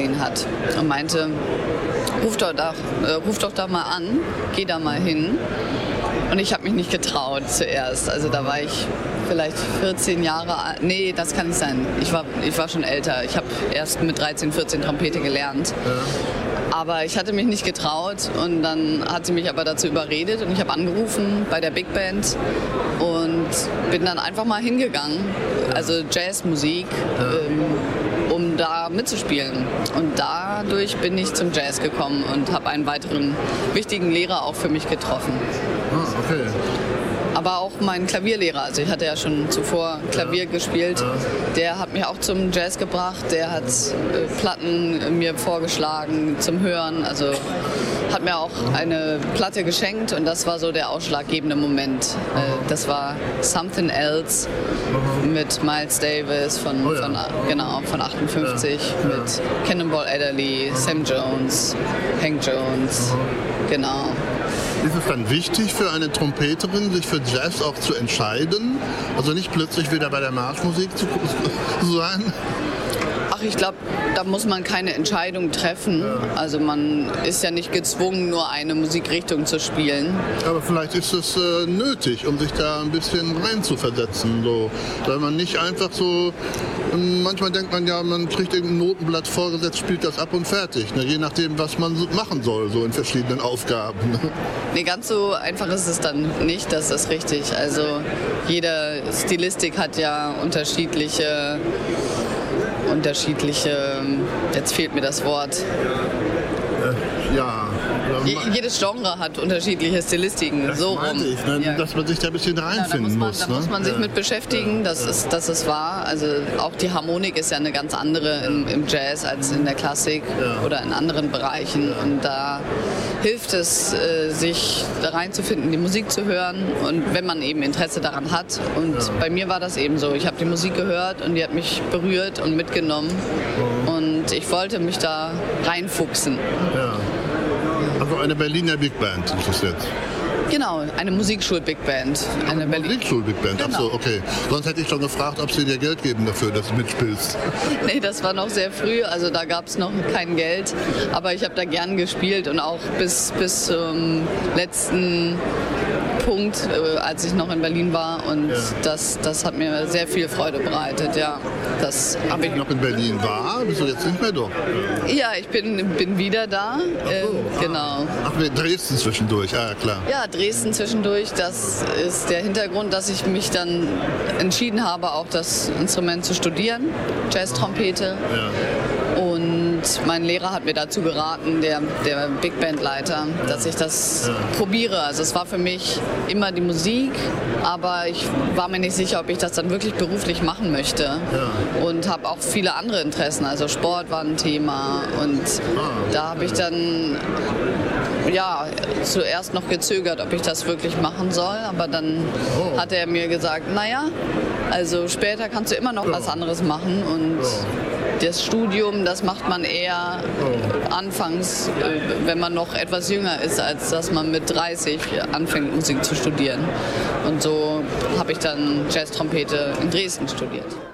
gesehen hat und meinte, ruf doch da mal an, geh da mal hin. Und ich habe mich nicht getraut zuerst. Also da war ich vielleicht 14 Jahre alt. Nee, das kann nicht sein. Ich war schon älter. Ich habe erst mit 13, 14 Trompete gelernt. Ja. Aber ich hatte mich nicht getraut und dann hat sie mich aber dazu überredet und ich habe angerufen bei der Big Band und bin dann einfach mal hingegangen, also Jazzmusik, um da mitzuspielen. Und dadurch bin ich zum Jazz gekommen und habe einen weiteren wichtigen Lehrer auch für mich getroffen. Ah, okay. Aber auch mein Klavierlehrer, also ich hatte ja schon zuvor Klavier gespielt, der hat mich auch zum Jazz gebracht, der hat Platten mir vorgeschlagen zum Hören, also hat mir auch eine Platte geschenkt und das war so der ausschlaggebende Moment. Das war Something Else mit Miles Davis von 58, mit Cannonball Adderley, Sam Jones, Hank Jones, genau. Ist es dann wichtig für eine Trompeterin, sich für Jazz auch zu entscheiden? Also nicht plötzlich wieder bei der Marschmusik zu sein? Ach, ich glaube, da muss man keine Entscheidung treffen. Ja. Also man ist ja nicht gezwungen, nur eine Musikrichtung zu spielen. Aber vielleicht ist es nötig, um sich da ein bisschen reinzuversetzen. So. Weil man nicht einfach so, manchmal denkt man ja, man kriegt irgendein Notenblatt vorgesetzt, spielt das ab und fertig. Ne? Je nachdem, was man so machen soll, so in verschiedenen Aufgaben. Ne? Nee, ganz so einfach ist es dann nicht, das ist richtig. Also jede Stilistik hat ja unterschiedliche, jetzt fehlt mir das Wort. Ja. Jedes Genre hat unterschiedliche Stilistiken, das so rum. Ich, ne? Ja. Dass man sich da ein bisschen reinfinden muss. Da muss man sich mit beschäftigen, das ist wahr. Also auch die Harmonik ist ja eine ganz andere im Jazz als in der Klassik oder in anderen Bereichen. Und da hilft es, sich da reinzufinden, die Musik zu hören und wenn man eben Interesse daran hat. Und bei mir war das eben so. Ich habe die Musik gehört und die hat mich berührt und mitgenommen. Und ich wollte mich da reinfuchsen. Ja. Also eine Berliner Big Band ist das jetzt? Genau, eine Musikschul-Big Band. Eine Musikschul-Big Band, genau. Ach so, okay. Sonst hätte ich schon gefragt, ob sie dir Geld geben dafür, dass du mitspielst. Nee, das war noch sehr früh, also da gab es noch kein Geld. Aber ich habe da gern gespielt und auch bis zum letzten Punkt, als ich noch in Berlin war. Und das hat mir sehr viel Freude bereitet, ja. Als ich noch in Berlin war, bist du jetzt nicht mehr dort? Ja, ich bin wieder da. Genau. Ach, Dresden zwischendurch, ja klar. Ja, Dresden zwischendurch, das ist der Hintergrund, dass ich mich dann entschieden habe, auch das Instrument zu studieren, Jazz-Trompete. Ja. Und mein Lehrer hat mir dazu geraten, der Big Band-Leiter, dass ich das probiere. Also es war für mich immer die Musik, aber ich war mir nicht sicher, ob ich das dann wirklich beruflich machen möchte. Ja. Und habe auch viele andere Interessen, also Sport war ein Thema und da habe ich dann zuerst noch gezögert, ob ich das wirklich machen soll, aber dann hat er mir gesagt, naja, also später kannst du immer noch was anderes machen und das Studium, das macht man eher anfangs, wenn man noch etwas jünger ist, als dass man mit 30 anfängt, Musik zu studieren. Und so habe ich dann Jazz-Trompete in Dresden studiert.